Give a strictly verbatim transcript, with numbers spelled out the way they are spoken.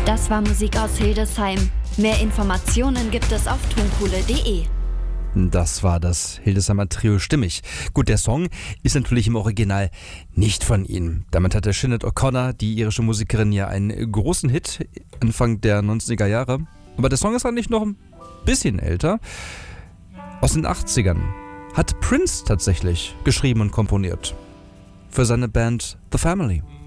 Das war Musik aus Hildesheim. Mehr Informationen gibt es auf tonkohle punkt de. Das war das Hildesheimer Trio Stimmig. Gut, der Song ist natürlich im Original nicht von ihnen. Damit hatte Sinead O'Connor, die irische Musikerin, ja einen großen Hit Anfang der neunziger Jahre. Aber der Song ist eigentlich noch ein bisschen älter. Aus den achtzigern hat Prince tatsächlich geschrieben und komponiert. Für seine Band The Family.